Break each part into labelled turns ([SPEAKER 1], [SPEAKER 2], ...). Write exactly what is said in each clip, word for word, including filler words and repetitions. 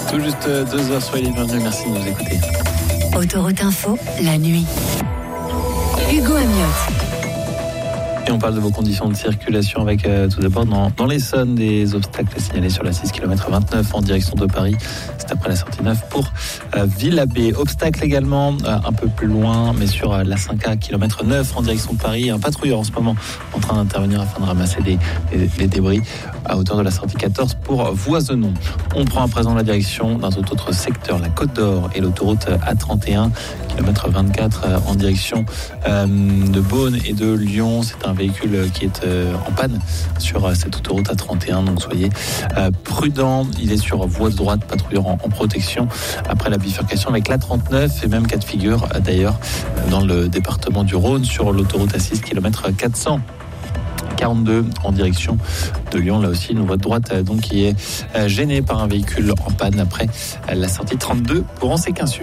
[SPEAKER 1] Tout juste deux heures, soyez les bienvenus, merci de nous écouter.
[SPEAKER 2] Autoroute Info, la nuit. Hugo Amiot.
[SPEAKER 1] Et on parle de vos conditions de circulation avec euh, tout d'abord dans, dans l'Essonne des obstacles signalés sur la six kilomètres vingt-neuf en direction de Paris. C'est après la sortie neuf pour euh, Villabé. Obstacle également euh, un peu plus loin, mais sur euh, la cinq A kilomètre neuf en direction de Paris. Un patrouilleur en ce moment en train d'intervenir afin de ramasser des, des, des débris à hauteur de la sortie quatorze pour Voisenon. On prend à présent la direction d'un tout autre secteur, la Côte d'Or et l'autoroute A trente et un, kilomètre vingt-quatre euh, en direction euh, de Beaune et de Lyon. C'est un véhicule qui est euh, en panne sur euh, cette autoroute A trente et un, donc soyez euh, prudents. Il est sur voie de droite, patrouilleur en, en protection après la bifurcation avec l'A trente-neuf et même cas de figure euh, d'ailleurs dans le département du Rhône sur l'autoroute A six, kilomètre quatre cent quarante-deux en direction de Lyon. Là aussi, une voie de droite euh, donc, qui est euh, gênée par un véhicule en panne après euh, la sortie trente-deux pour Ancé-Quinsieux.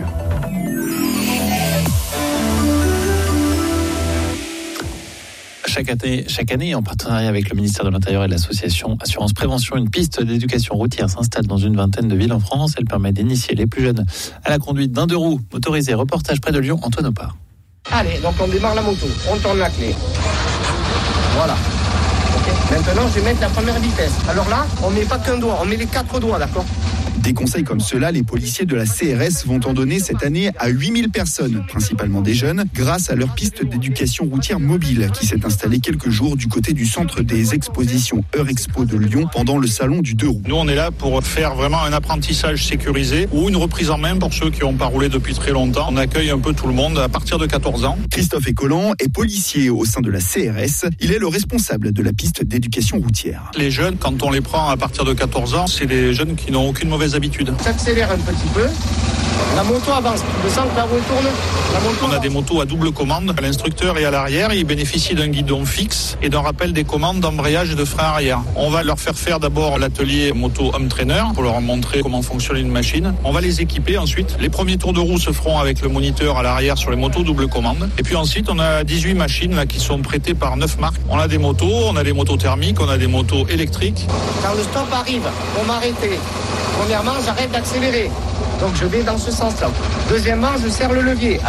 [SPEAKER 1] Chaque année, chaque année, en partenariat avec le ministère de l'Intérieur et l'association Assurance Prévention, une piste d'éducation routière s'installe dans une vingtaine de villes en France. Elle permet d'initier les plus jeunes à la conduite d'un deux roues motorisé. Reportage près de Lyon, Antoine Opard.
[SPEAKER 3] Allez, donc on démarre la moto, on tourne la clé. Voilà. Okay. Maintenant, je vais mettre la première vitesse. Alors là, on met pas qu'un doigt, on met les quatre doigts, d'accord ?
[SPEAKER 4] Des conseils comme ceux-là, les policiers de la C R S vont en donner cette année à huit mille personnes, principalement des jeunes, grâce à leur piste d'éducation routière mobile qui s'est installée quelques jours du côté du centre des expositions Eurexpo de Lyon pendant le salon du deux roues.
[SPEAKER 5] Nous, on est là pour faire vraiment un apprentissage sécurisé ou une reprise en main pour ceux qui n'ont pas roulé depuis très longtemps. On accueille un peu tout le monde à partir de quatorze ans.
[SPEAKER 4] Christophe Écolan est policier au sein de la C R S. Il est le responsable de la piste d'éducation routière.
[SPEAKER 5] Les jeunes, quand on les prend à partir de quatorze ans, c'est des jeunes qui n'ont aucune mauvaise habitude.
[SPEAKER 3] J'accélère un petit peu. La moto avance. Je sens que la roue tourne. La moto
[SPEAKER 5] On a
[SPEAKER 3] avance.
[SPEAKER 5] des motos à double commande. L'instructeur est à l'arrière. Il bénéficie d'un guidon fixe et d'un rappel des commandes d'embrayage et de frein arrière. On va leur faire faire d'abord l'atelier moto home trainer pour leur montrer comment fonctionne une machine. On va les équiper ensuite. Les premiers tours de roue se feront avec le moniteur à l'arrière sur les motos double commande. Et puis ensuite, on a dix-huit machines là qui sont prêtées par neuf marques. On a des motos, on a des motos thermiques, on a des motos électriques.
[SPEAKER 3] Quand le stop arrive, on m'arrêter. Premièrement, j'arrête d'accélérer. Donc je vais dans ce sens-là. Deuxièmement, je serre le levier.